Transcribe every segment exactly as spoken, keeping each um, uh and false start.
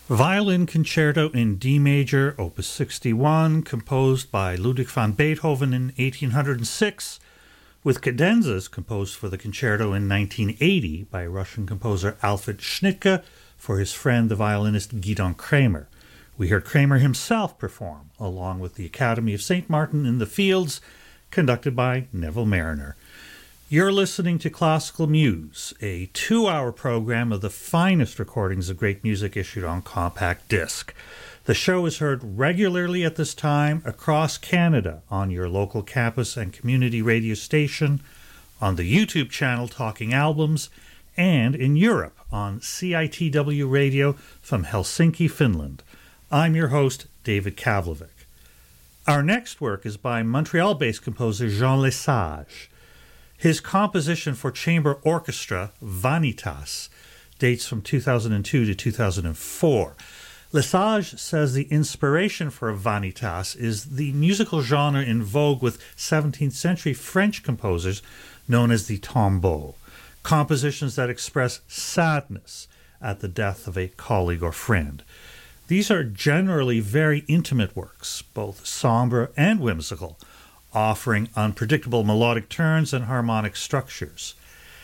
Violin Concerto in D Major, Opus sixty-one, composed by Ludwig van Beethoven in eighteen oh six, with cadenzas composed for the concerto in nineteen eighty by Russian composer Alfred Schnittke for his friend the violinist Gidon Kremer. We heard Kremer himself perform, along with the Academy of Saint Martin in the Fields, conducted by Neville Mariner. You're listening to Classical Muse, a two-hour program of the finest recordings of great music issued on compact disc. The show is heard regularly at this time across Canada on your local campus and community radio station, on the YouTube channel Talking Albums, and in Europe on C I T W Radio from Helsinki, Finland. I'm your host, David Kavlovic. Our next work is by Montreal-based composer Jean Lesage. His composition for chamber orchestra, Vanitas, dates from two thousand two to two thousand four. Lesage says the inspiration for Vanitas is the musical genre in vogue with seventeenth century French composers known as the tombeau, compositions that express sadness at the death of a colleague or friend. These are generally very intimate works, both somber and whimsical, offering unpredictable melodic turns and harmonic structures.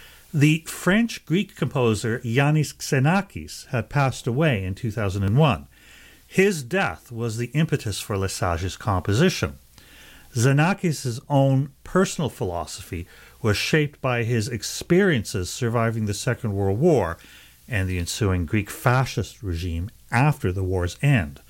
The French-Greek composer Yannis Xenakis had passed away in two thousand one. His death was the impetus for Lesage's composition. Xenakis' own personal philosophy was shaped by his experiences surviving the Second World War and the ensuing Greek fascist regime after the war's end.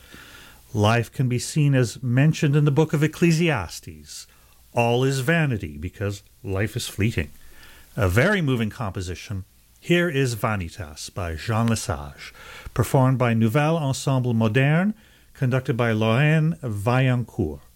Life can be seen as mentioned in the book of Ecclesiastes. All is vanity because life is fleeting. A very moving composition. Here is Vanitas by Jean Lesage, performed by Nouvelle Ensemble Moderne, conducted by Lorraine Vaillancourt.